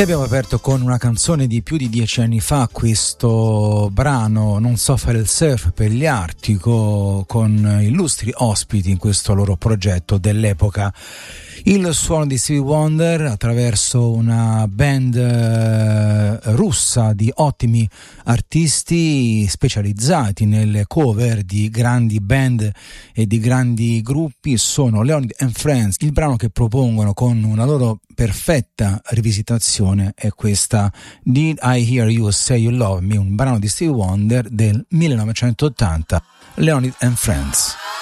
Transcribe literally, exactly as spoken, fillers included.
E abbiamo aperto con una canzone di più di dieci anni fa, questo brano Non so fare il surf per gli Artico, con illustri ospiti in questo loro progetto dell'epoca. Il suono di Stevie Wonder attraverso una band eh, russa di ottimi artisti specializzati nelle cover di grandi band e di grandi gruppi sono Leonid and Friends. Il brano che propongono con una loro perfetta rivisitazione è questa Did I Hear You Say You Love Me, un brano di Stevie Wonder del millenovecentottanta, Leonid and Friends.